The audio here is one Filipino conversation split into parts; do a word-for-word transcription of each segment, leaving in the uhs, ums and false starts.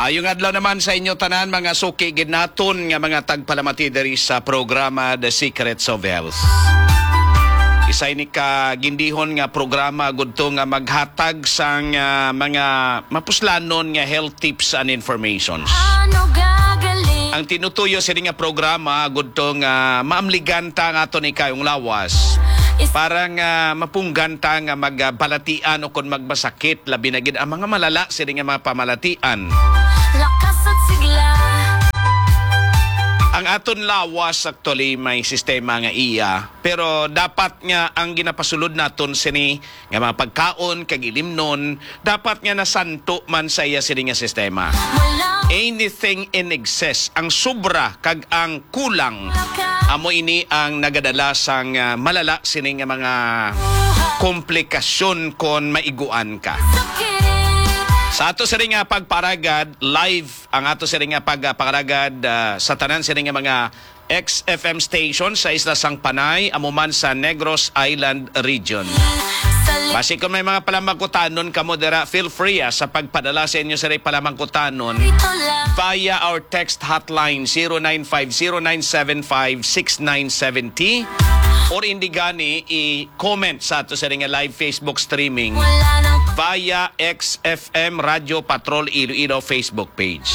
Maayong adlaw naman sa inyo tanan mga suki gid naton nga mga tagpalamati diri sa programa The Secrets of Health. Isay ni ka gindihon nga programa gudto nga maghatag sang uh, mga mapuslanon nga health tips and informations. Ang tinutuyo sa nga programa gudto nga maamliganta nga ato ni kayong lawas. Parang uh, mapungganta nga magbalatian o kung magmasakit labi na gid ang mga malala sa nga mga pamalatian. Lakas at sigla. Ang aton lawas actually may sistema nga iya, pero dapat nga ang ginapasulod naton sini nga mga pagkaon kag ilimnon dapat nga nasanto man sa iya sini nga sistema. Anything in excess, ang sobra kag ang kulang, amo ini ang nagadala sang uh, malala sini nga mga komplikasyon kon maiguan ka. Sa ato sa rin nga pagparagad, live ang ato sa rin nga pagparagad uh, sa tanan sa rin nga mga X F M station sa Isla Sang Panay, amuman sa Negros Island Region. Basi kung may mga palamangkutanon kamo dira, feel free ah, sa pagpadala sa inyo sa rin palamangkutanon via our text hotline zero nine five zero nine seven five six nine seven zero or hindi gani i-comment sa ato sa rin nga live Facebook streaming via X F M Radio Patrol Iloilo Facebook page.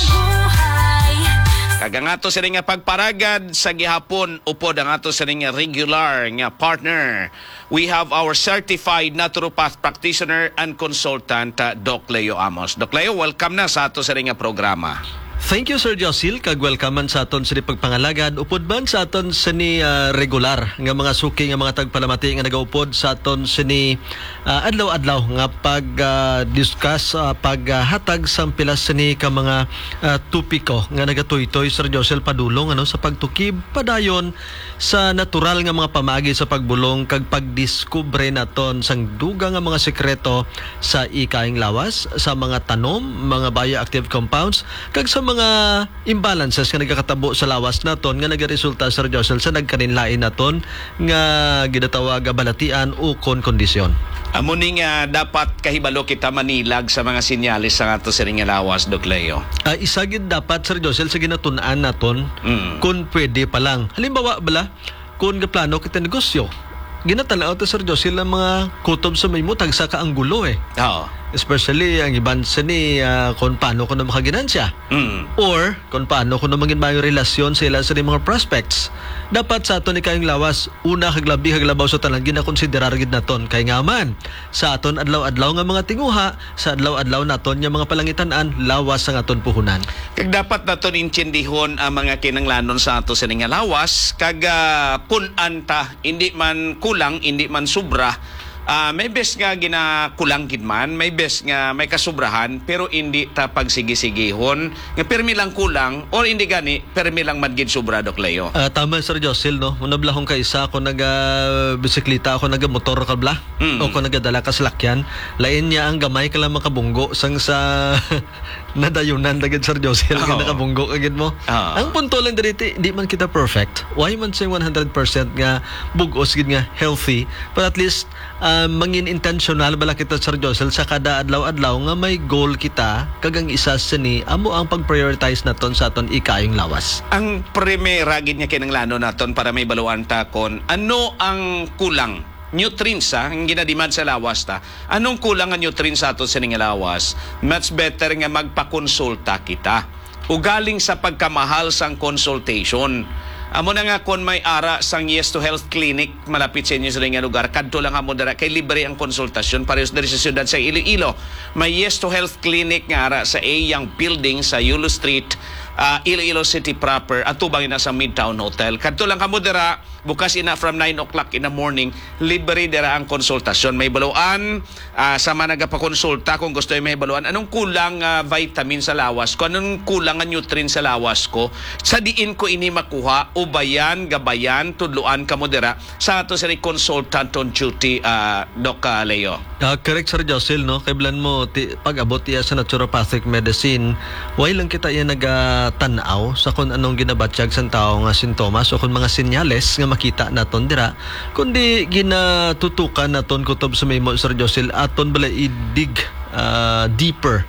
Kagang ato sa rin nga pagparagad sa gihapon upod ang ato sa rin nga regular nga partner. We have our certified naturopath practitioner and consultant uh, Doc Leo Amos. Doc Leo, welcome na sa ato sa rin nga programa. Thank you, Sir Josil. Kag-welcome man sa aton sa pagpangalagad. Upod man sa aton sa ni uh, regular nga mga suki nga mga tagpalamati nga nagaupod sa aton sa ni uh, adlaw-adlaw nga pag-discuss, uh, uh, paghatag uh, sa pilas sa ni ka mga uh, tupiko nga nagatoy-toy, Sir Josil, padulong ano, sa pagtukib, padayon sa natural nga mga pamagi sa pagbulong kag pagdiskubre naton sang duga nga mga sekreto sa ikaing lawas, sa mga tanom, mga bioactive compounds, kag sa mga imbalances nga nagkakatabo sa lawas naton nga nagaresulta, Sir Josel, sa nagkaninlain naton nga ginatawag balatian o kon kondisyon. Amo ni nga dapat kahibalo kita manilag sa mga sinyalis sa ato sa ring lawas, Doc Leo. Uh, isa gid dapat, Sir Josel, sa ginatun-an naton mm. kung pwede pa lang. Halimbawa bala, kung gaplano kita negosyo, ginatanaw to, Sir Josel, ang mga kutob sa may mo tagsa ka ang gulo eh. Oo. Especially ang iban sa ni uh, kung paano ko na makaginansya. Mm. Or kung paano ko na maging mayong relasyon sa ilan sa mga prospects. Dapat sa aton ni kayong lawas, una kaglabi kaglabaw sa tanan ginakonsiderar gid naton kay nga man sa aton adlaw-adlaw nga mga tinguha, sa adlaw-adlaw naton nga mga palangitan-an lawas ang aton puhunan. Kag dapat naton intindihon ang mga kinanglanon sa ato sa nga lawas kag uh, pun-an ta, hindi man kulang, hindi man sobra. Uh, may best nga ginakulang gid man, may best nga may kasubrahan, pero hindi ta pagsigisigihon nga permi lang kulang or hindi gani permi lang madgid sobra, Doc Leo. Uh, tama, Sir Josil, no? Munabla kong kaisa ako naga-bisikleta, ako naga-motor kabla, mm. o ako nagadala ka salakyan, lain niya ang gamay ka lang makabunggo sang sa nadayunan dagad, Sir Josil, oh. nakabunggo agad mo. Oh. Ang punto lang dito, di man kita perfect. Why man say one hundred percent nga bugos gid nga healthy, but at least Uh, mangin intentional bala kita, Sir Josel, sa kada adlaw-adlaw nga may goal kita kagang isa sini amo ang pag-prioritize naton sa aton ikayong lawas. Ang primera gid nga kinanglano naton para may baluan ta kon ano ang kulang nutrients ha, ang ginademand sa lawas ta. Anong kulang ang nutrients sa aton sa nga lawas? Much better nga magpakonsulta kita. Ugaling sa pagkamahal sang consultation. Amo na nga kung may ara sang Yes to Health Clinic malapit sa inyo sa nga lugar, kadto lang amo dara kay libre ang konsultasyon parehas diri sa siyudad sa Iloilo. May Yes to Health Clinic nga ara sa A Young Building sa Yulo Street, uh, Iloilo City proper, at tubang ina sa Midtown Hotel. Kadto lang kamo dira, bukas ina from nine o'clock in the morning, libre dira ang konsultasyon. May baluan uh, sa mga nagapakonsulta kung gusto may baluan anong kulang uh, vitamin sa lawas ko, anong kulang ang nutrient sa lawas ko, sa diin ko ini makuha, ubayan, gabayan, tudluan kamo dira sa ato sa consultant on duty, uh, Doc uh, Leo. Uh, correct, Sir Josil, no? Kailan mo ti, pag-abot iya sa naturopathic medicine, why lang kita iya nagatanaw sa kung anong ginabatsyag sa tao nga sintomas o kung mga sinyales nga makita naton dira, kundi ginatutukan naton kutob sa may mo, Sir Josil, aton bala idig uh, deeper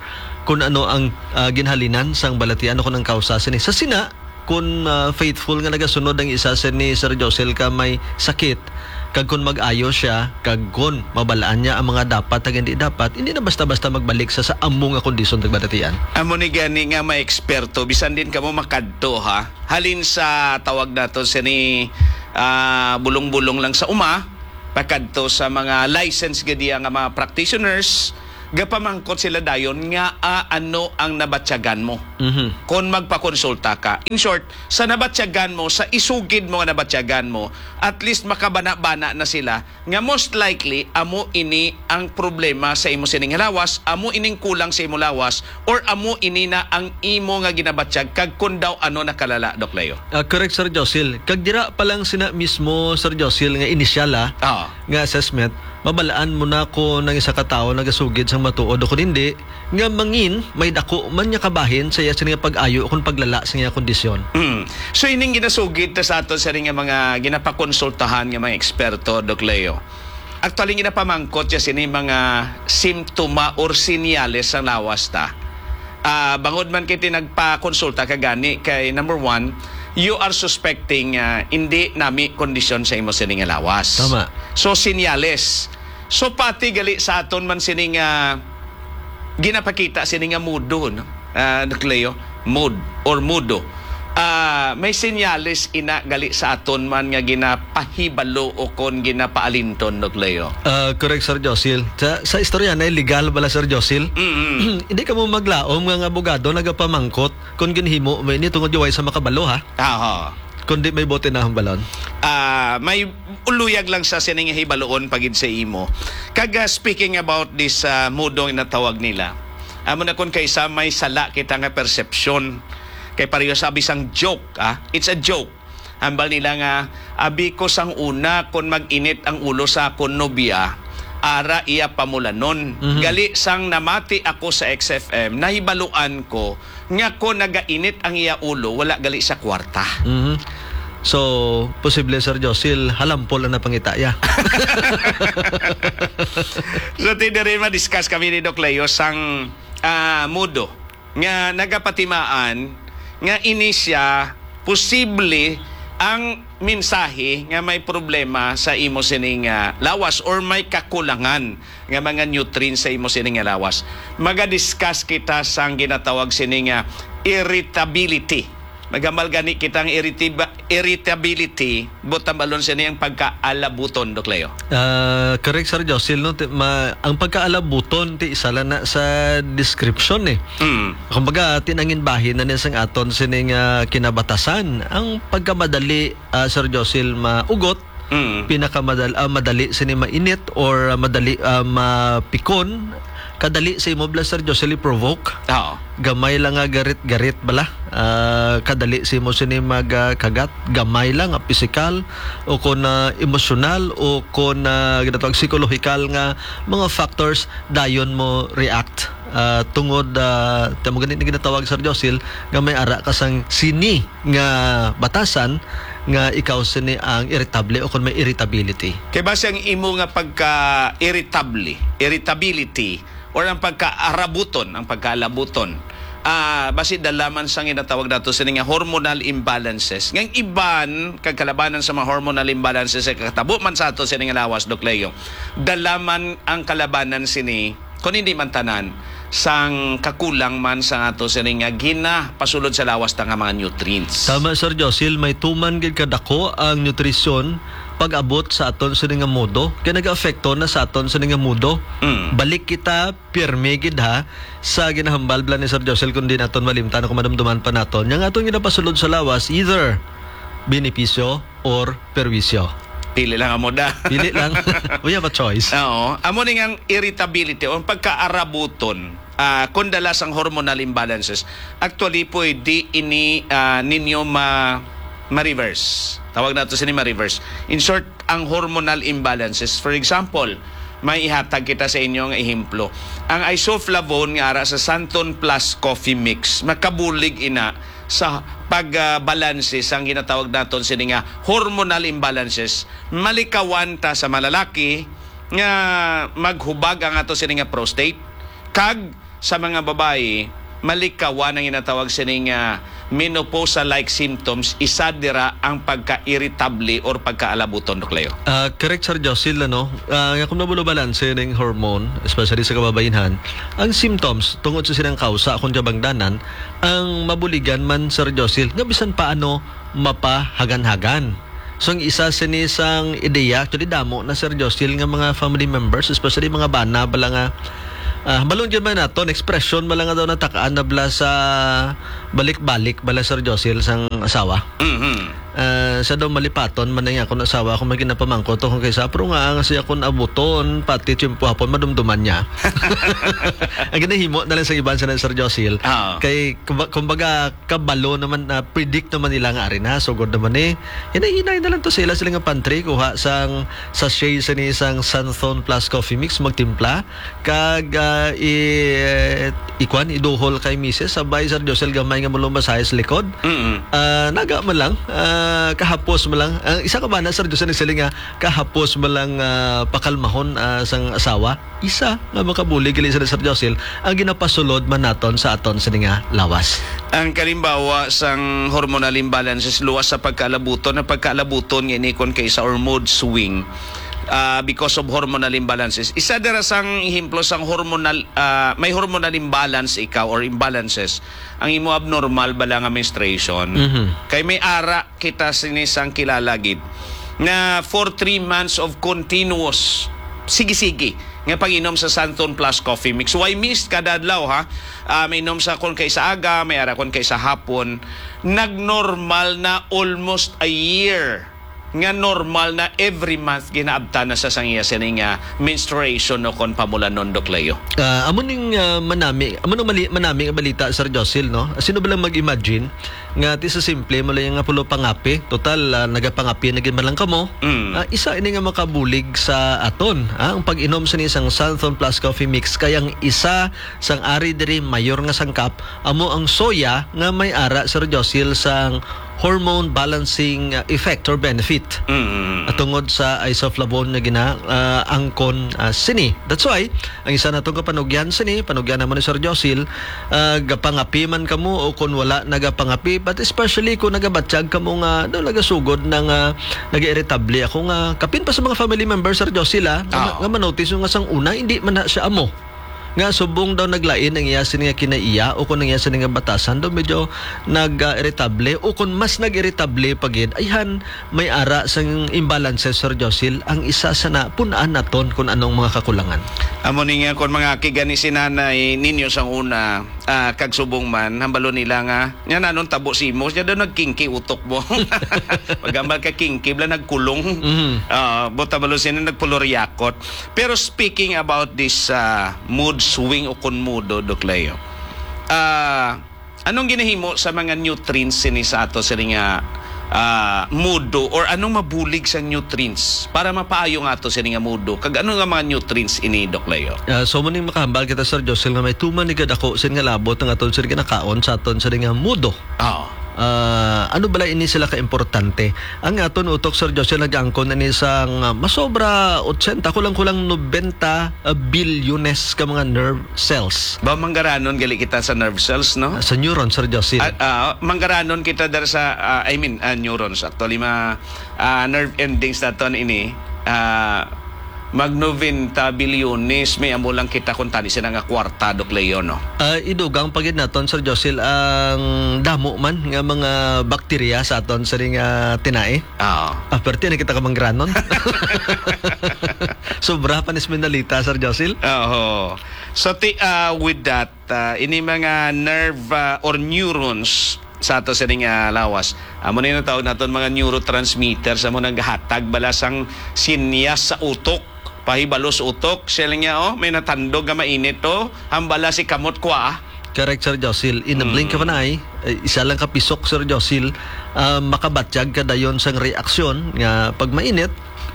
kung ano ang ah, ginhalinan sang balatian o kung ang kausa sini. Sa sina, kung ah, faithful nga nagasunod ang isa sa ni Sir Josel ka may sakit, kag kung mag-ayo siya, kag kung mabalaan niya ang mga dapat at hindi dapat, hindi na basta-basta magbalik sa sa amo nga kondisyon ng balatian. Amo ni gani nga may eksperto, bisan din kamo makadto ha. Halin sa tawag nato sa ni ah, bulong-bulong lang sa uma, pakadto sa mga license gadi nga mga practitioners, gapamangkot sila dayon nga ah, ano ang nabatyagan mo. Mhm. Kung magpakonsulta ka. In short, sa nabatyagan mo, sa isugid mo nga nabatyagan mo, at least makabana-bana na sila nga most likely, amo ini ang problema sa imo sining lawas, amo ining kulang sa imo lawas, or amo ini na ang imo nga ginabatsyag, kag kun daw ano nakalala, Doc Leo. Ah, correct, Sir Josil. Kag dira pa lang sina mismo, Sir Josil, nga inisyal ah, Ah. nga assessment, mabalaan mo na ko ng isa ka tao nagasugid sang matuod o kung hindi, nga mangin, may dako man niya kabahin sa iya nga pag-ayo o kung paglala sa iya kondisyon. Mm. So ining ginasugid ta sa ato sa ring nga mga ginapakonsultahan nga mga eksperto, Doc Leo. Actually ginapamangkot siya sini mga simptoma or sinyales sa lawas ta. Ah, bangod man kiti nagpa-konsulta kagani kay number one, you are suspecting uh, hindi nami kondisyon sa imo sining nga lawas. Tama. So sinyales. So pati gali sa aton man sining uh, ginapakita sining nga mudo, no? Uh, Doc Leo, mood or mudo. Ah, may senyales ina gali sa aton man nga ginapahibalo o kon ginapaalinton, Doc Leo. Ah, correct, Sir Josil. Sa, sa istorya na legal bala, Sir Josil. Mm. Hindi ka mo maglaom nga abogado nagapamangkot kung ginhimo may ni tungod yuway sa makabalo ha. Aha. Kundi may bote na ang balon. Ah, may uluyag lang sa sining hibaloon pagid sa imo. Kaga speaking about this uh, mudong na tawag nila. Amo na kun kaysa may sala kita nga perception. Kay pareho sabi sang joke, ah. It's a joke. Hambal nila nga abi ko sang una kon mag-init ang ulo sa akon nobya, ara iya pamulanon. Mhm. Gali sang namati ako sa X F M, nahibaluan ko nga ko nagainit ang iya ulo, wala gali sa kwarta. Mhm. So, posible, Sir Josil, halampol na pangitaya. So, tinari ma-discuss kami ni Doc Leo sang ah, mudo nga nagapatimaan nga ini siya posible ang mensahe nga may problema sa imo sining uh, lawas or may kakulangan nga mga nutrients sa imo sining lawas. Maga-discuss kita sang ginatawag sining uh, irritability. Magamal gani kitang irritib- irritability, butambalon sining pagkaalabuton, Doc Leo. Ah, correct, Sir Josil, no? Ti- Ma, ang pagkaalabuton ti isa lang na sa description eh. Mm. Kumbaga, tinangin bahin na nisang aton sining ah, kinabatasan. Ang pagkamadali, ah, Sir Josil, maugot, Mm. pinakamadali ah, madali sini mainit or ah, madali ah, mapikon, kadali sa imo bla, Sir Josil, provoke. Oo. Gamay lang nga garit-garit bala. Ah, kadali si mo sini magkagat, gamay lang nga physical o kun na emosyonal o kun na ginatawag psychological nga mga factors dayon mo react. Ah, tungod uh, tamo ganit na ginatawag, Sir Josil, nga may ara kasang sini nga batasan nga ikaw sini ang irritable o kung may irritability. Kay base ang imo nga pagka-irritable, irritability, or ang pagka-arabuton, ang pagka-alabuton, ah base dalaman sang ginatawag nato sa nga hormonal imbalances. Ngang iban kag kalabanan sa mga hormonal imbalances sa katabo man sa ato sa nga lawas, Doc Leo. Dalaman ang kalabanan sini kun hindi man tanan sang kakulang man sa ato sa nga gina pasulod sa lawas ta nga mga nutrients. Tama, Sir Josil, may tuman gid kadako ang nutrisyon pag-abot sa aton sa nga modo. Kaya nag-afekto na sa aton sa nga modo. Mm. Balik kita pirmi gid ha sa ginahambal bla ni Sir Josil kundi naton malimtan kung madumduman pa naton. Yang aton ginapasulod sa lawas either benepisyo or perwisyo. Pili lang amo da. Pili lang. We have a choice. Oo. Amo ning ang irritability o ang pagkaarabuton, ah kung dalas ang hormonal imbalances, actually pwede ini ah, ninyo ma ma-reverse. Tawag nato sa ni ma-reverse. In short, ang hormonal imbalances, for example, may ihatag kita sa inyong ehemplo. Ang isoflavone nga ara sa Santon Plus Coffee Mix, makabulig ina sa pagbalanse uh, sang ginatawag naton sini nga hormonal imbalances, malikawan ta sa malalaki nga maghubag ang ato sini nga prostate, kag sa mga babae malikawan ang inatawag sining uh, menopausal-like symptoms, isa dira ang pagka-irritable or pagkaalabuton, Dok Leo. Uh, correct, Sir Josil, ano? Uh, kung nabulo balanse ng hormone, especially sa kababainhan, ang symptoms tungod sa sinang kausa kung jabangdanan, ang mabuligan man, Sir Josil, nga bisan paano mapahagan-hagan. So, ang isa sinisang ideya, actually damo na, Sir Josil, nga mga family members, especially mga bana, bala nga, Ah, uh, malong dyan man nato, expression malang nga daw natakaan na bala sa balik-balik bala Sir Josil sang asawa. Mm-hmm. Uh, sa daw malipaton man nga akong asawa kung maging napamangko to kung kaysa pero nga kasi akong abuton pati tiyempo hapon madumduman niya. Ang ginahimo na lang sa iban sa Sir Josil. Oh. Kay kumbaga kabalo naman na uh, predict naman nila nga ari na so good naman eh. Hinay-hinay na lang to sila sila nga pantry kuha sang sachet sa ni isang Santhon Plus Coffee Mix magtimpla kag uh, i ikwan iduhol kay Missus sabay Sir Josil gamay nga mulong masahe sa likod. Mm-hmm. Uh, naga man lang uh, kahapos mo lang ang uh, isa ka ba na Sir Josil nagsiling nga kahapos mo lang uh, pakalmahon uh, sang asawa isa nga makabuli gali sa Sir Josil ang ginapasulod man naton sa aton sa nga lawas. Ang kalimbawa sang hormonal imbalances luwas sa pagkaalabuton na pagkaalabuton nga inikon kaysa or mood swing. Uh, because of hormonal imbalances. Isa dira sang ehemplo sang hormonal uh, may hormonal imbalance ikaw or imbalances ang imo abnormal bala nga menstruation. Mm-hmm. Kay may ara kita sinisang kilalagid na for three months of continuous sige-sige nga pag-inom sa Santhon Plus Coffee Mix. Why missed kada adlaw ha? Uh, may inom sa kon kay sa aga, may ara kon kay sa hapon. Nagnormal na almost a year. Nga normal na every month ginaabta na sa sangiya sining nga menstruation no kon pamulanon, Dok Leo. Uh, amo ning uh, manami, amo nung mali, manami nga balita Sir Josil no. Sino ba lang mag-imagine nga ti sa simple mo lang nga pulo pangapi, total uh, nagapangapi na gid man lang kamo. Mm. Uh, isa ini nga makabulig sa aton, ha? Ang pag-inom sa ni isang Santhon Plus Coffee Mix kayang isa sang ari diri mayor nga sangkap amo ang soya nga may ara Sir Josil sang hormone balancing uh, effect or benefit. Mm. At tungod sa isoflavone na gina uh, angkon uh, sini. That's why ang isa natong kapanugyan sini, panugyan naman ni Sir Josil, uh, gapangapi man kamo o kun wala nagapangapi, but especially kung nagabatsyag kamo nga no nagasugod nang uh, nag-irritable ako nga kapin pa sa mga family members Sir Josil ah, nga, nga manotice nga sang una hindi man na siya amo. Nga subong daw naglain ang iya sini nga kinaiya o kung ang iya sini nga batasan daw medyo nag-irritable o kung mas nag-irritable pagid ayhan may ara sang imbalances Sir Josil ang isa sa na punaan naton kung anong mga kakulangan. Amo ni nga kon mga kigani sinanay ninyo sang una uh, kag subong man hambalo nila nga nya nanon tabo simos nya daw nagkingki utok mo. Pagambal ka kingki bla nagkulong. Mm-hmm. Uh, bota balo sina nagpoloryakot. Pero speaking about this uh, mood swing o konmudo, Dok Leo. Uh, anong ginahimo sa mga nutrients sini sa ato sa nga uh, mudo or anong mabulig sa nutrients para mapaayo nga ato sa nga mudo? Kag ano nga mga nutrients ini, Dok Leo? Uh, so muning makahambal kita Sir Josil nga may tuman ni ako sin nga labot nga aton sir ginakaon sa aton sa nga mudo. Oo. Uh, ano bala ini sila ka-importante? Ang aton utok Sir Josil nag-angkon na isang uh, masobra eighty kulang-kulang ninety uh, bilyones ka mga nerve cells. Ba manggaranon gali kita sa nerve cells, no? Uh, sa neuron Sir Josil. Uh, uh, manggaranon kita dar sa uh, I mean uh, neurons actually ma uh, nerve endings naton ini uh, mag ninety bilyones may amo lang kita kung tani sila nga kwarta, Dok Leo, no? Uh, idugang pagid naton Sir Josil ang damo man nga mga bakterya sa aton sa nga tinae. Oo. Ah, perti na kita ka mangranon. Sobra panis minalita Sir Josil. Oo. So ti, uh, with that, uh, ini mga nerve uh, or neurons sa ato sa nga lawas. Amo na yung tawag naton mga neurotransmitters amo nang gahatag balasang sinyas sa utok. Pahibalos utok, siya niya, oh, may natandog nga mainit, oh, hambala si kamot kwa. Correct, Sir Josil. In a blink Mm. ka man ay, isa lang kapisok, Sir Josil, uh, makabatsyag ka dayon sang reaksyon nga pag mainit,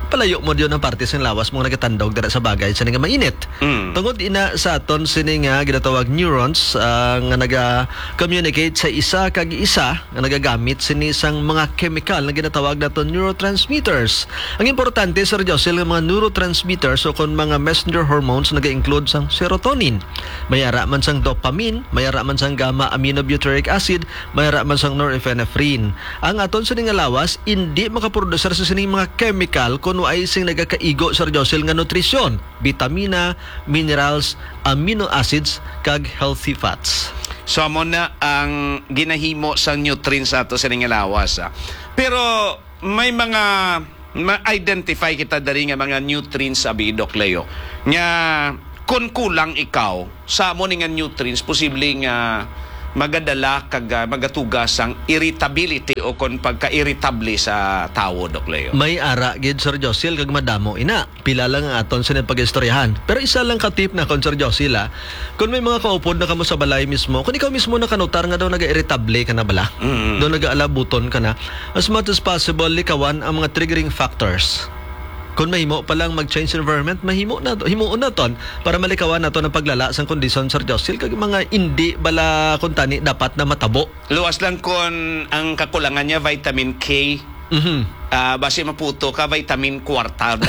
palayo mo diyon ang parte sa lawas mo nagatandog dira sa bagay sa nga mainit. Mm. Tungod ina sa aton sini nga ginatawag neurons ah, nga naga-communicate sa isa kag isa nga nagagamit sini sang mga chemical na ginatawag naton neurotransmitters. Ang importante Sir Josel nga mga neurotransmitters o kon mga messenger hormones naga-include sang serotonin. May ara man sang dopamine, may ara man sang gamma aminobutyric acid, may ara man sang norepinephrine. Ang aton sini nga lawas hindi makaproducer sa sini mga chemical kuno ay sing nagakaigo Sir Josel nga nutrisyon, vitamina, minerals, amino acids kag healthy fats. So mo na ang ginahimo sa nutrients ato sa nga lawas. Ah. Pero may mga ma-identify kita dari nga mga nutrients abi Doc Leo. Nga kung kulang ikaw sa mo nga nutrients posible nga magadala kag uh, magatugas ang irritability o kon pagka-irritable sa tao Doc Leo. May ara gid Sir Josel kag madamo ina. Pila lang ang aton sa pag-istoryahan. Pero isa lang ka tip na kon Sir Josel ah. Kung may mga kaupod na kamo sa balay mismo, kung ikaw mismo nakanutar nga daw naga-irritable ka na bala, Mm-hmm. daw naga-alabuton ka na, as much as possible likawan ang mga triggering factors. Kung mahimo pa lang mag-change environment, mahimo na himuon na ton para malikawan nato ng paglala sang kondisyon Sir Josel kag mga hindi bala kuntani dapat na matabo. Luwas lang kung ang kakulangan niya vitamin K. Mhm. Ah, base maputo ka vitamin kwarta.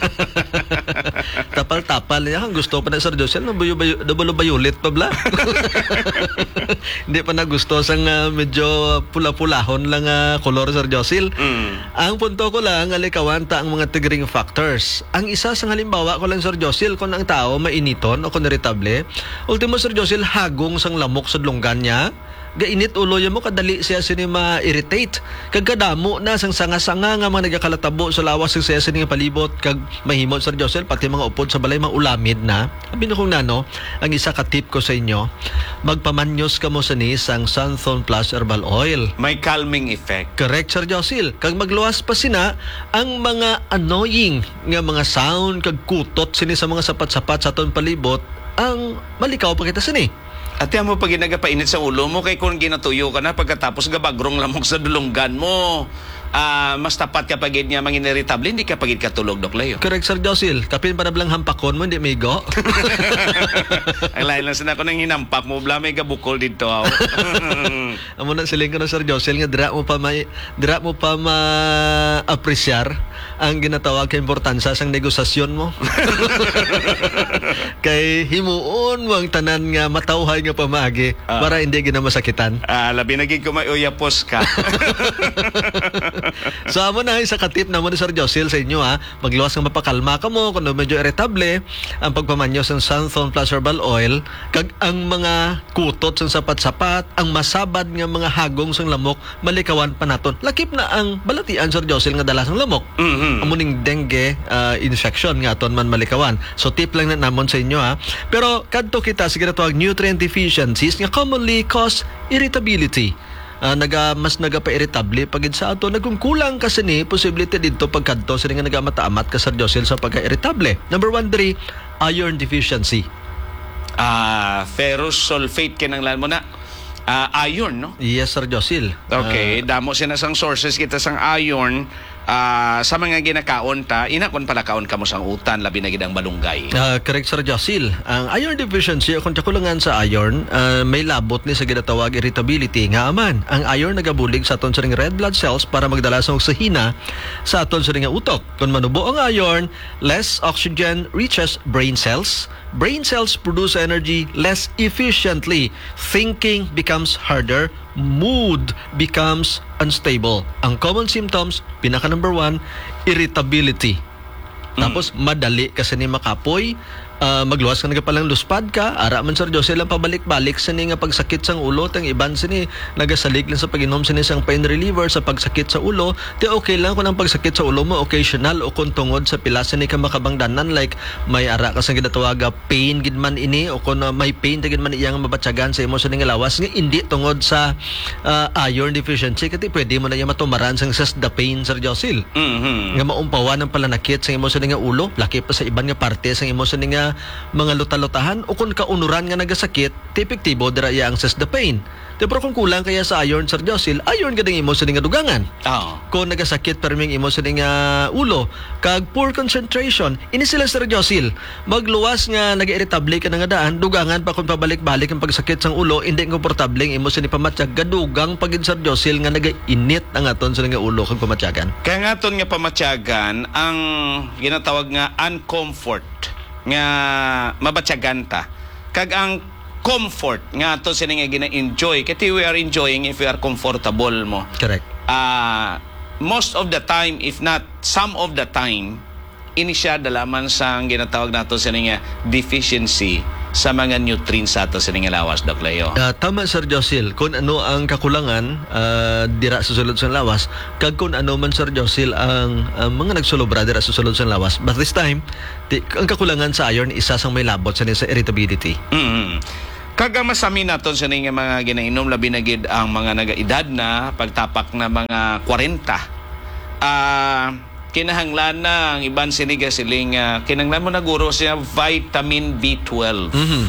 Tapal-tapal niya. Ang gusto pa na Sir Josel, double violet pa bla. Hindi pa na gusto sang uh, medyo pula-pulahon lang uh, kolor Sir Josel. Mm. Ang punto ko lang, alikawan ta ang mga triggering factors. Ang isa sa halimbawa ko lang Sir Josel, kung ang tao mainiton o kung irritable, ultimo Sir Josel, hagong sang lamok sa lunggan niya, gainit ulo mo kadali siya sini ma-irritate kag kadamo na sang sanga-sanga nga mga nagakalatabo sa lawas ng siya sini nga palibot kag mahimot Sir Josel pati mga upod sa balay maulamid na. Abi na kung nano, ang isa ka tip ko sa inyo, magpamanyos ka mo sini sang Sunthorn Plus Herbal Oil. May calming effect. Correct Sir Josel. Kag magluwas pa sina ang mga annoying nga mga sound kag kutot sini sa mga sapat-sapat sa aton palibot ang malikaw pa kita sini. At yan mo pag ginagapainit sa ulo mo, kay kung ginatuyo ka na, pagkatapos gabagrong lamok sa dulunggan mo, ah mas tapat ka pagid niya mangin irritable, hindi ka pagid katulog, Doc Leo. Correct Sir Josel. Kapin pa na blang hampakon mo, hindi may go. Ang lain lang sana ko nang hinampak mo, bla may gabukol dito. Amo na siling ko na Sir Josel nga dira mo pa may dira mo pa ma-apresyar ang ginatawag kay importansya sang negosasyon mo. Kay himuon mo ang tanan nga matawhay nga pamagi Ah. para hindi ginamasakitan. Ah, labi naging kumayuyapos ka. So amo na isa ka tip na mo ni Sir Josel sa inyo ha. Magluwas nga mapakalma ka mo kung medyo irritable, ang pagpamanyos ng Sunthorn Plus Herbal Oil kag ang mga kutot sa sapat-sapat, ang masabad nga mga hagong sang lamok malikawan pa naton. Lakip na ang balatian Sir Josel nga dala sang lamok. Mhm. Amuning dengue uh, infection nga aton man malikawan. So tip lang na namon sa inyo ha. Pero kadto kita sa ginatawag nutrient deficiencies nga commonly cause irritability. Uh, naga mas nagapa-irritable pagid sa ato nagkungkulang kasi ni posibility dito pagkadto sa nga nagamata-amat ka Sir Josel sa pagka-irritable. Number one, diri, iron deficiency. Ah, ferrous sulfate kinanglan mo na. Ah, iron, no? Yes Sir Josel. Okay, damo sina sang sources kita sang iron. Ah, sa mga ginakaon ta, ina kon pala kaon kamo sang utan labi na gid ang balunggay. Uh, correct Sir Josel. Ang iron deficiency kung kakulangan sa iron, uh, may labot ni sa ginatawag irritability nga aman. Ang iron nagabulig sa aton sa ring red blood cells para magdala sa oksihina sa aton sa ring utok. Kung manubo ang iron, less oxygen reaches brain cells. Brain cells produce energy less efficiently. Thinking becomes harder. Mood becomes unstable. Ang common symptoms, pinaka number one, irritability. Tapos madali kasi ni makapoy, uh, magluwas ka nga palang luspad ka, ara man Sir Josel lang pabalik-balik sa ni nga pagsakit sang ulo, tang iban sini nagasalig lang sa pag-inom sini sang pain reliever sa pagsakit sa ulo, ti okay lang kung ang pagsakit sa ulo mo occasional o kung tungod sa pila ni ka makabangdanan like may ara ka sang ginatawaga pain gid man ini o kung uh, may pain gid man iyang mabatsagan sa imo sa nga lawas nga hindi tungod sa uh, iron deficiency kati pwede mo na iya matumaran sang sas the pain Sir Josel. Mhm. Nga maumpawan ng palanakit sa imo sa nga ulo, laki pa sa iban nga parte sa imo sa nga mga luta-lutahan o kung kaunuran nga nagasakit, ti epektibo dira iya ang sas the pain. Di pero kung kulang kaya sa iron, Sir Josil, iron ka ding imo sa nga dugangan. Oo. Kung nagasakit perming imo sa nga ulo, kag poor concentration, ini sila, Sir Josil. Magluwas nga nag-irritable ka na nga daan, dugangan pa kung pabalik-balik ang pagsakit sang ulo, hindi komportable imo sa ni pamatyag, gadugang pagin, Sir Josil, nga nag-init ang aton sa nga ulo kag pamatyagan. Kaya nga ton nga pamatyagan, ang ginatawag nga uncomfort, nga mabatyagan ta. Kag ang comfort nga to sila nga gina-enjoy. Kasi we are enjoying if we are comfortable mo. Correct. Uh, most of the time, if not some of the time, ini siya dalaman sa ginatawag nato sa nga deficiency sa mga nutrients sa ato sa nga lawas, Doc Leo. Uh, tama, Sir Josil. Kung ano ang kakulangan uh, dira sa sulod sa lawas, kag kung ano man, Sir Josil, ang uh, mga nagsulobra dira sa sulod sa lawas. But this time, di, ang kakulangan sa iron, isa sang may labot sa sa irritability. Mm-hmm. Kaga masami naton sa nga mga ginainom, labi na gid ang mga nagaedad na, pagtapak na mga forty. Ah... Uh, kinahanglan na ang iban siniga siling uh, kinahanglan mo na guro siya vitamin B twelve. Mm-hmm.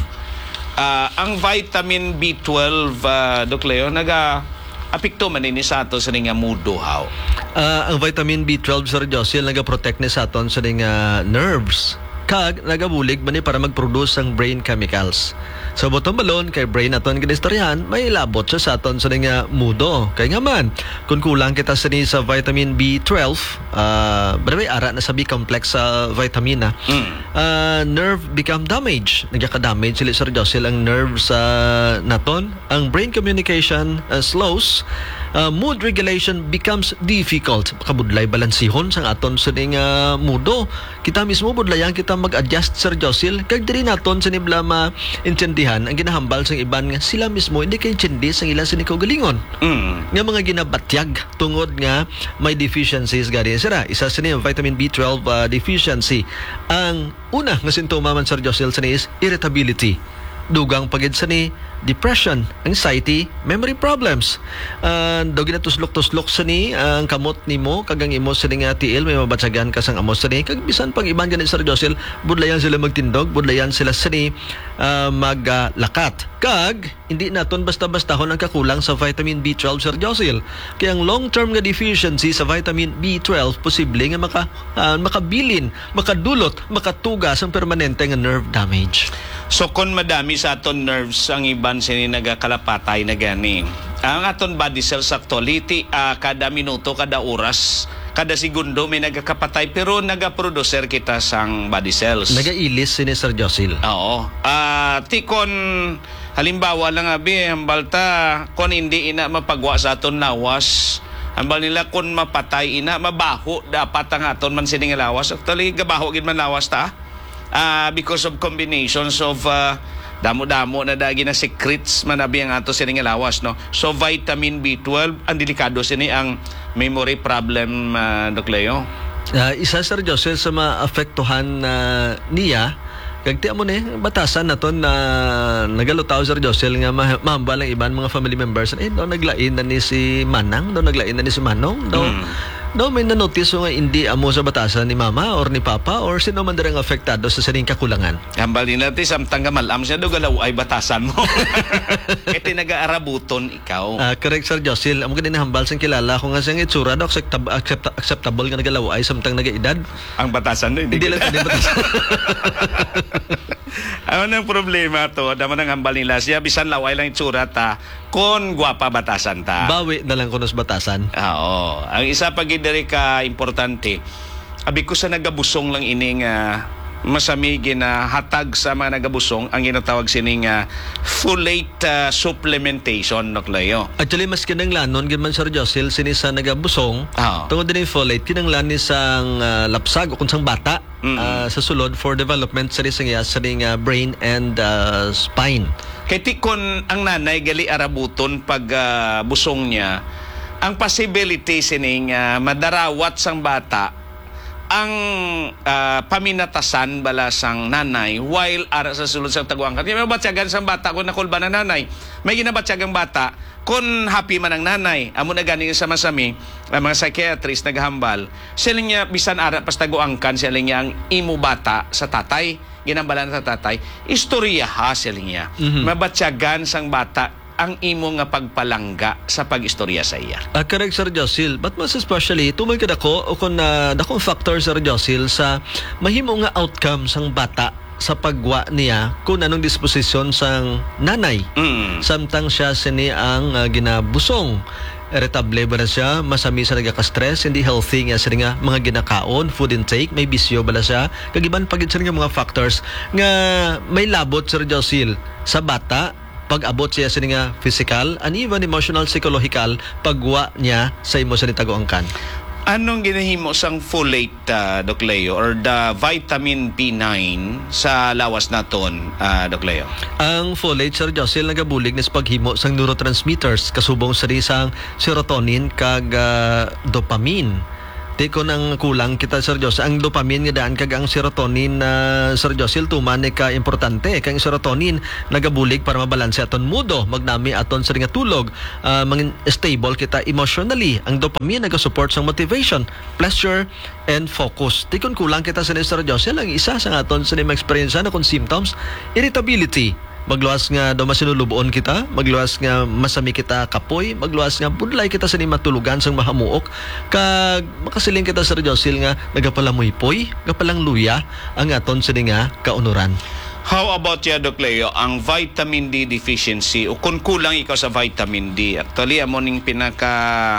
Uh, ang vitamin B twelve, uh, Doc Leo, naga apekto man ini sa ato sa nga mudo how. Uh, ang vitamin B twelve, Sir Josil, naga-protect ni sa aton sa nga nerves. Kag nagabulig man ni para mag-produce ang brain chemicals. So bottom balon kay brain aton ginistoryahan, may labot siya sa aton sa nga mudo. Kay nga man, kung kulang kita sa ni sa vitamin B twelve, uh, may ara na sa B-complex sa vitamin na, Mm. uh, nerve become damage. Nagka-damage sila, Sir Josil, ang nerves sa uh, naton. Ang brain communication uh, slows. Uh, mood regulation becomes difficult. Kabudlay balansihon sang aton sa ning uh, mudo. Kita mismo budlayan kita mag-adjust, Sir Josil. Kag diri naton sa nibla ma-intindihan ang ginahambal sang iban nga sila mismo hindi kay intindi sang ilan sa galingon. Mm. Nga mga ginabatyag tungod nga may deficiencies gani sira. Isa sa ni vitamin B twelve uh, deficiency. Ang una nga sintomas man, Sir Josil, sa ni is irritability. Dugang pagid sa ni depression, anxiety, memory problems. Uh, daw ginatuslok-tuslok sa ni uh, ang kamot nimo kagang imo sa nga tiil, may mabatsagan ka sang amos sa ni kag bisan pang iban ganit, Sir Josil, budlayan sila magtindog, budlayan sila sa ni uh, maglakat. Uh, kag hindi naton basta-bastahon ang kakulang sa vitamin B twelve, Sir Josil. Kaya ang long-term nga deficiency sa vitamin B twelve posible nga maka uh, makabilin, makadulot, makatugas ang permanente nga nerve damage. So kung madami sa aton nerves ang iban sini nagakalapatay na gani, ang aton body cells actuality uh, kada minuto, kada oras, kada segundo may nagakapatay pero nagaproducer kita sang body cells. Nagailis sini, Sir Josil. Oo. Uh, ti kon halimbawa lang abi hambal ta kon hindi ina mapagwa sa aton lawas, hambal nila kon mapatay ina mabaho dapat ang aton man sini nga lawas. Actually gabaho gid man lawas ta. Uh, because of combinations of uh, damo-damo na dagi na secrets manabi ang ato sini nga lawas, no. So vitamin B twelve ang delikado sini ang memory problem, uh, Doc Leo. Uh, isa, Sir Joseph, sa maapektuhan uh, niya kag ti mo ni batasan naton na nagalutaw, Sir Joseph, nga ma- mahambal ang iban mga family members eh daw naglain na ni si Manang, daw naglain na ni si Manong, daw mm. daw may na-notice nga hindi amo sa batasan ni Mama or ni Papa or sino man dirang apektado sa saning kakulangan. Hambal nila ti samtang malam siya do galaw ay batasan mo. Kaya nag-aarabuton ikaw. Uh, correct, Sir Josil. Amo gani hambal sang kilala ko nga siyang itsura do acceptable, accept, acceptable nga nagalaw ay samtang nagaedad. Ang batasan do hindi, hindi lang hindi batasan. Ano nang problema to? Dama nang hambal nila siya bisan laway lang itsura ta kon guwapa batasan ta. Bawi na lang kunos batasan. Oo. Ang isa pag diri ka importante, abi ko sa nagabusong lang ining uh, masami gina hatag sa mga nagabusong ang ginatawag sining uh, folate uh, supplementation, Doc Leo. Actually mas kinanglanon gid man, Sir Josil, sini sa nagabusong. Oh. Tungod din folate kinanglan ni sang uh, lapsag o kun sang bata mm-hmm. uh, sa sulod for development sa isang sa uh, brain and uh, spine. Kay tikon ang nanay gali arabuton pag uh, busong niya, ang possibility sining uh, madarawat sang bata ang uh, paminatasan bala sang nanay while ara sa sulod sang taguangkan. May mabatyagan sang bata kung nakulba na nanay. May ginabatyagang bata kung happy man ang nanay. Amo na ganing sa masami, ang mga psychiatrist naghambal, sila niya bisan ara pas taguangkan sila niya ang imo bata sa tatay. Ginambalan sa tatay, istorya ha sila niya. Mm-hmm. Mabatyagan sang bata ang imo nga pagpalangga sa pag-istorya sa iya? Ah, correct, Sir Josil. But most especially, tumay ka dako o kung na dakong factor, Sir Josil, sa mahimo nga outcome sang bata sa pagwa niya kung anong disposisyon sang nanay. Mm. Samtang siya sini ang ah, ginabusong. Irritable ba na siya? Masami sa nagka-stress, hindi healthy nga sa nga mga ginakaon, food intake, may bisyo ba na siya? Kagiban pagit sa nga mga factors nga may labot, Sir Josil, sa bata pag-abot siya sa nga physical and even emotional, psychological pagwa niya sa imo sa nitagoangkan. Anong ginahimo sang folate, uh, Doc Leo, or the vitamin B nine sa lawas naton, uh, Doc Leo? Ang folate, Sir Josil, nagabulig na sa paghimo sang neurotransmitters kasubong sa isang serotonin kag ah, dopamine. Di ko nang kulang kita, Sir Josil. Ang dopamine nga daan kag ang serotonin na Sir Josil tuman ka importante. Kang serotonin nagabulig para mabalanse aton mudo, magnami aton sa nga tulog, uh, mangin stable kita emotionally. Ang dopamine naga-support sa motivation, pleasure, and focus. Di ko kulang kita sa ni Sir Josil. Ang isa sa aton sa mga experience na kung symptoms, irritability. Magluwas nga daw masinulubuon kita, magluwas nga masami kita kapoy, magluwas nga budlay kita sa ni matulugan sang mahamuok, kag makasiling kita sa Josil nga nagapalamoy-poy, gapalang luya ang aton sa ni nga kaunuran. How about ya, Doc Leo, ang vitamin D deficiency o kung kulang ikaw sa vitamin D? Actually, amo ning pinaka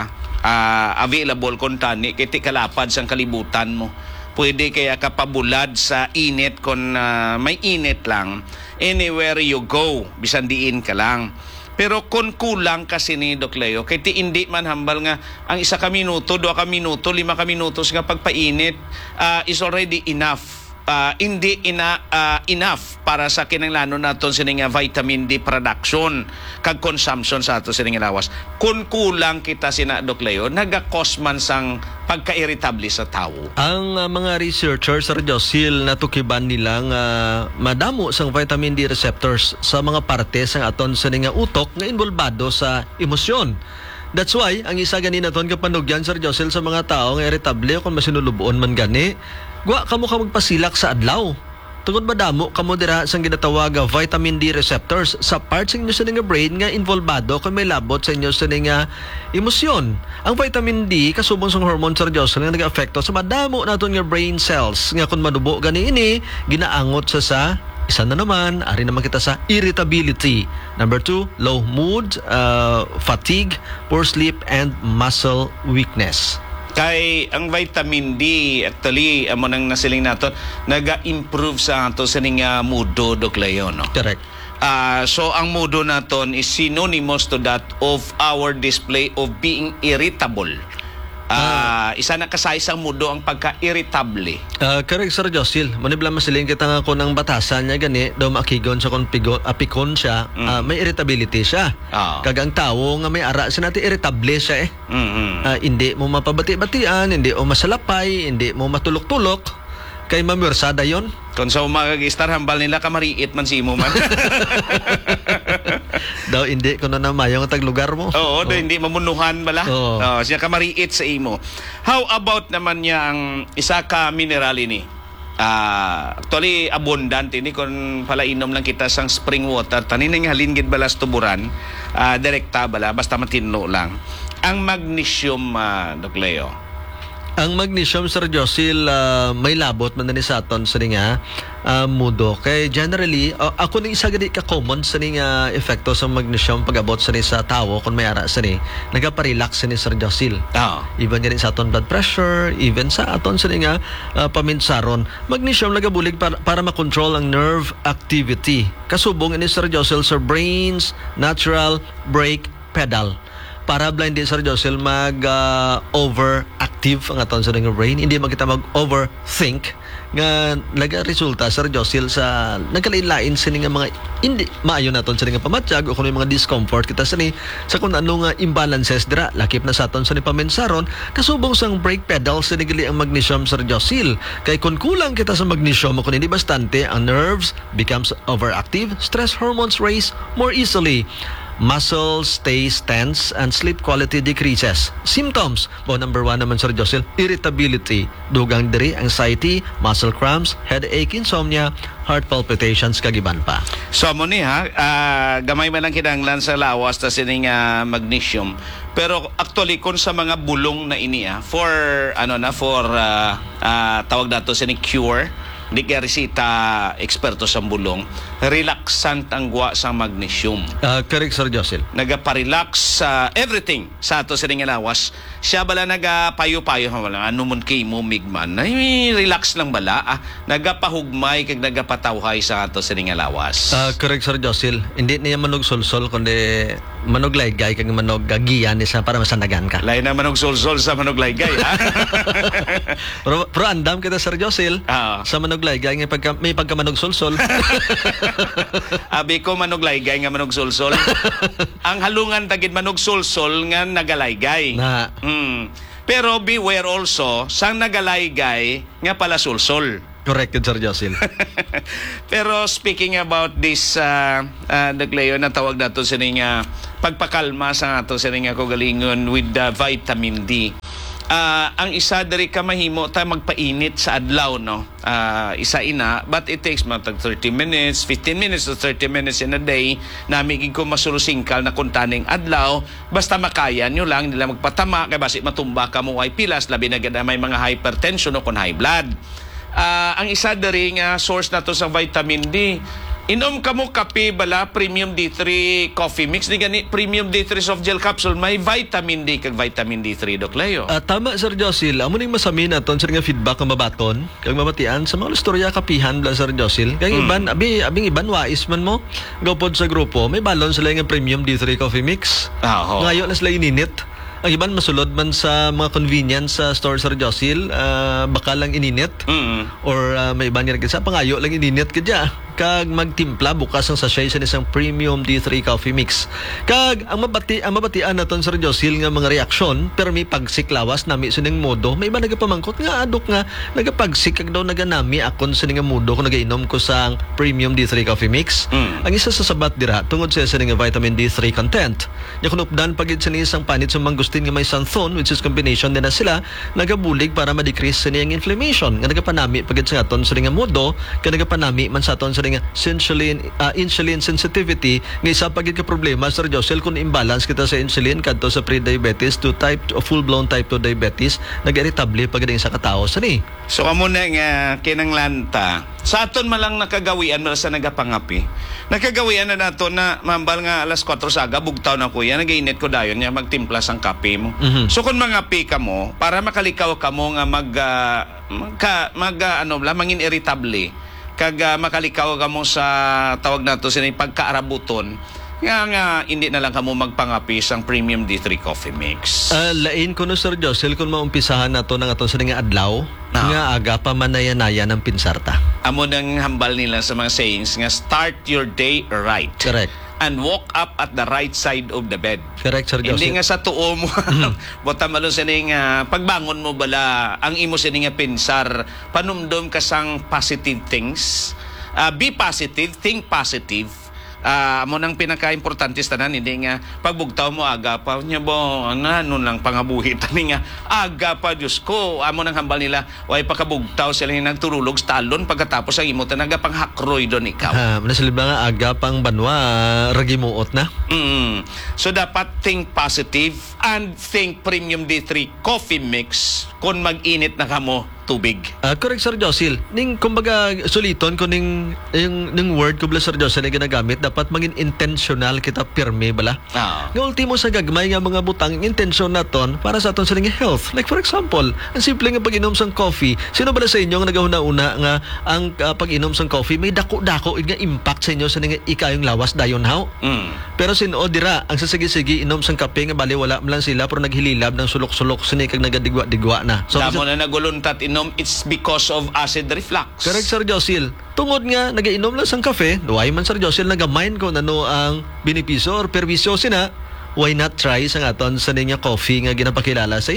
uh, available kung tani, kiti kalapad sang kalibutan mo. Pwede kaya kapabulad sa init kung uh, may init lang. Anywhere you go, bisan diin ka lang. Pero kung kulang kasi ni Doc Leo, kaya ti hindi man hambal nga ang isa ka minuto, dua ka minuto, lima ka minutos nga pagpainit uh, is already enough. Uh, hindi ina, uh, enough para sa kinanglanon naton sa nga vitamin D production kag consumption sa ato sa nga lawas. Kung kulang kita sina Doc Leo, naga-cause man sang pagka-irritable sa tao. Ang uh, mga researchers, Sir Josil, natukiban nilang uh, madamo sang vitamin D receptors sa mga parte sang aton sa nga utok nga involbado sa emosyon. That's why, ang isa gani naton kapanugyan, Sir Josil, sa mga tao nga irritable kung masinulubuon man gani, gwa kamo ka magpasilak sa adlaw. Tungod ba damo kamo dira sang ginatawag nga vitamin D receptors sa parts sa inyo sa nga brain nga involbado kung may labot sa inyo sa nga emosyon. Ang vitamin D kasubong sa hormone, Sir Jocelyn, nga nag-apekto sa madamo naton nga brain cells nga kung manubo gani ini ginaangot sa sa isa na naman, ari naman kita sa irritability. Number two, low mood, uh, fatigue, poor sleep, and muscle weakness. Kay ang vitamin D, actually, amo nang nasiling nato, naga-improve sa ato sa nga mudo, Doc Leo, no? Correct. Uh, so, ang mudo naton is synonymous to that of our display of being irritable. Uh, isa na kasaysang mudo ang pagka-irritable. Uh, correct, Sir Josil. Manibla masiling kita nga ko ng batasan niya gani, daw makigon sa kung pigo, apikon siya, Mm. uh, may irritability siya. Ah. Kagang tao nga may ara, sinati irritable siya eh. Mm-hmm. Uh, hindi mo mapabati-batian, hindi mo masalapay, hindi mo matulok-tulok. Kay mamirsada yon. Kung sa umagagistar, hambal nila kamariit man si mo man. Daw hindi ko na namayong taglugar mo. Oo, oh. Hindi mamunuhan bala. Oo. Oh, siya kamariit sa imo. How about naman niya ang isa ka mineral ini? Ah, actually abundant ini kung pala inom lang kita sang spring water tanin nga halingid balas tuburan, ah, direkta bala basta matinno lang. Ang magnesium, uh, Doc Leo. Ang magnesium, Sir Josil, uh, may labot man na ni sa aton sa nga uh, mudo. Kay generally, uh, ako ni isa gadi ka-common sa nga epekto sa magnesium pag-abot sa ni sa tao kung may ara sa ni. Nagapa-relax sa ni Sir Josil. Ah. Even nga rin sa aton blood pressure, even sa aton sa ni nga uh, paminsaron. Magnesium nagabulig para, para makontrol ang nerve activity. Kasubong ni Sir Josil sa brain's natural brake pedal. Para blind din, Sir Josil, mag-overactive uh, ang aton sa nga brain. Hindi man kita mag-overthink nga naga-resulta, Sir Josil, sa nagkalain-lain sa nga mga hindi maayo naton sa nga pamatsyag o kung yung mga discomfort kita sa ni sa kung ano nga imbalances dira lakip na sa aton sa ni pamensaron kasubong sang brake pedal sa nigali ang magnesium, Sir Josil. Kay kung kulang kita sa magnesium o kung hindi bastante, ang nerves becomes overactive, stress hormones raise more easily. muscle stays tense and sleep quality decreases. Symptoms, bo number one naman Sir Josil, irritability, dugang diri, anxiety, muscle cramps, headache, insomnia, heart palpitations, kagiban pa. So mo ni ha, ah, gamay man lang kinahanglan sa lawas ta sining ah, magnesium. Pero actually kung sa mga bulong na ini ah, for ano na for ah, ah, tawag dato sining cure, di ka resita eksperto sa bulong, relaxant ang guwa sa magnesium. Uh, correct Sir Josil. Nagapa-relax sa everything sa ato sa lawas. Siya bala nagapayo-payo wala ano mun kay mo migman. Ay relax lang bala ah. Nagapahugmay kag nagapatawhay sa ato sa lawas. Uh, correct Sir Josil. Hindi niya manog solsol kundi manog laygay kag manog gagiyan sa para masanagan ka. Lain na manog solsol sa manog laygay ha. pero, pero andam kita Sir Josil. Uh, sa manog laygay nga pagka may pagka manog solsol. Abi ko manog laygay nga manog solsol. Ang halungan tagid manog solsol nga nagalaygay. Na. Mm. Pero beware also sang nagalaygay nga pala solsol. Correct, Sir Josil. Pero speaking about this uh, uh, naglayo na tawag nato sa nga pagpakalma sa ato sa nga kagalingon with the vitamin D. Uh, ang isa dari ka mahimo ta magpainit sa adlaw no. Uh, isa ina but it takes matag thirty minutes, fifteen minutes to thirty minutes in a day na migig ko masurusingkal na kuntaning adlaw basta makaya nyo lang nila magpatama kay basi matumba ka mo ay pilas labi na gid may mga hypertension o kun high blood. Uh, ang isa dari nga source nato sa vitamin D. Inom ka mo kape bala premium D three coffee mix di gani premium D three soft gel capsule may vitamin D kag vitamin D three Doc Leo. Uh, tama Sir Josil, amo ning masamin aton sa nga feedback nga mabaton kag mabatian sa mga istorya kapihan bla Sir Josil. Kag hmm. iban abi abing iban wais man mo gopod sa grupo may balon sila nga premium D three coffee mix. Ah, oh. Ngayon na sila ininit. Ang iban masulod man sa mga convenience sa store Sir Josil, uh, baka lang ininit. Mm-hmm. Or uh, may iban nga sa pangayo lang ininit kadya. Kag magtimpla bukas ang sachet sa isang premium D three coffee mix. Kag ang mabati ang mabatian naton Sir Josil nga mga reaksyon pero may pagsiklawas nami suning modo may iba nagapamangkot nga adok nga nagapagsik kag daw naganami akon sa nga modo kung nagainom ko sa premium D three coffee mix. Mm. Ang isa sa sabat dira tungod sa sa nga vitamin D three content. Nya kun updan pagid sa isang panit sa mangustin nga may xanthone which is combination din na sila nagabulig para ma-decrease sa niyang inflammation nga nagapanami pagid sa aton sa nga modo kag nagapanami man sa aton sa nga insulin uh, insulin sensitivity nga isa pagid ka problema Sir Josil kung imbalance kita sa insulin kadto sa pre-diabetes to type to full-blown type two diabetes nag-irritable pagid sa katao sa ni. So amo na nga kinanglanta sa aton malang nakagawian mala sa nagapangapi. Nakagawian na nato na mambal nga alas kwatro sa aga bugtaw na kuya nagainit ko dayon nya magtimpla sang kape mo. Mm-hmm. So kung mangapi ka mo para makalikaw ka mo nga mag uh, magka, mag uh, ano la mangin irritable kag uh, makalikaw ka mo sa tawag nato sa pagkaarabuton nga nga hindi na lang kamo magpangapi sang premium D three coffee mix. Uh, lain ko no Sir Josil kung maumpisahan nato ng aton sa nga adlaw no. Nga aga pa manaya-naya ng pinsarta. Amo nang hambal nila sa mga sayings nga start your day right. Correct. And walk up at the right side of the bed. Correct, Sir Joseph. Hindi nga sa tuo mo. Bota malo sa nga pagbangon mo bala ang imo sa nga pinsar panumdom ka sang positive things. Uh, be positive, think positive. Uh, amo nang pinaka-importante tanan hindi nga pagbugtaw mo aga pa nya bo ano lang pangabuhi tani nga aga pa Diyos ko amo nang hambal nila way pakabugtaw sila nga nagturulog sa talon pagkatapos ang imo tanaga panghakroy don ikaw. Ah, uh, sila nga aga pang banwa ragimuot na. Mm. So dapat think positive and think premium D three coffee mix kung mag-init na kamo tubig. Uh, correct Sir Josil. Ning kumbaga suliton ko ning yung ning word ko bala Sir Josil na ginagamit dapat maging intentional kita pirmi bala. Ah. Nga ultimo sa gagmay nga mga butang intention naton para sa aton sa nga health. Like for example, ang simple nga pag-inom sang coffee. Sino bala sa inyo nga nagahuna-una nga ang uh, pag-inom sang coffee may dako-dako nga impact sa inyo sa nga ikayong lawas dayon haw. Mm. Pero sino dira ang sasigi-sigi inom sang kape nga bali wala man lang sila pero naghililab ng sulok-sulok sini kag nagadigwa-digwa na. So damo na naguluntat inom it's because of acid reflux. Correct Sir Josil. Tungod nga nagainom lang sang kafe, duay man Sir Josil nagamind ko nano ang benepisyo or perwisyo sina, why not try sang aton sa ninya coffee nga ginapakilala sa inyo?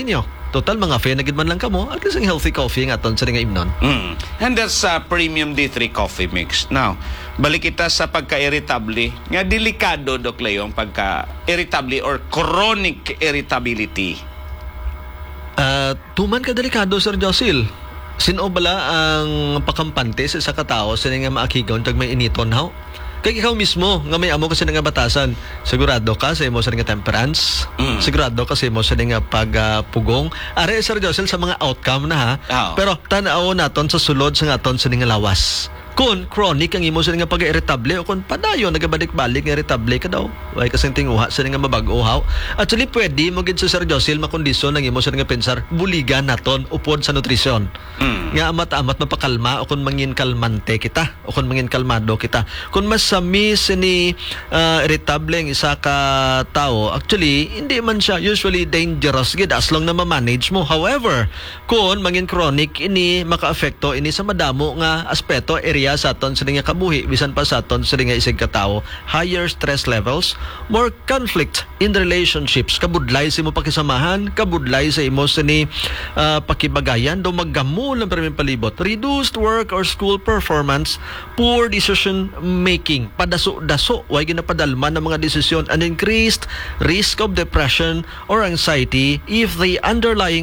Total mga fe na gid man lang kamo, at least ang healthy coffee nga aton sa nga imnon. Mm. And that's uh, premium D three coffee mix. Now, balik kita sa pagka-irritable. Nga delikado, Doc Leong, pagka-irritable or chronic irritability. Uh, tuman ka delikado, Sir Josil. Sino bala ang pakampante sa isa ka tao sa nga maakigaw tag may initon haw? Kaya ikaw mismo, nga may amo kasi nga batasan, sigurado ka sa imo sa nga temperance, Mm. sigurado ka sa imo sa nga pagpugong. Are, Sir Josel, sa mga outcome na ha, Oo. pero tanaw naton sa sulod sa nga aton sa nga lawas. Kung chronic ang imo sa nga pag-irritable o kung padayon nagabalik-balik nga irritable ka daw, way kasing tinguha sa nga mabag-o haw. Actually, pwede mo gid sa Sir Josel makondisyon ang imo sa nga pensar, buligan naton upod sa nutrisyon. Mm. Nga amat-amat mapakalma o kung mangin kalmante kita o kung mangin kalmado kita. Kung mas samis ni uh, irritable ang isa ka tao, actually hindi man siya usually dangerous gid as long na ma-manage mo. However, kung mangin chronic ini maka-apekto ini sa madamo nga aspeto area sa aton sa nga kabuhi bisan pa sa aton sa nga isig ka tao, higher stress levels, more conflict in the relationships, kabudlay sa imo pakisamahan, kabudlay sa imo sa ni uh, pakibagayan, do maggamol ang permin palibot, reduced work or school performance, poor decision making, padaso-daso, way ginapadalman ng mga desisyon, and increased risk of depression or anxiety if the underlying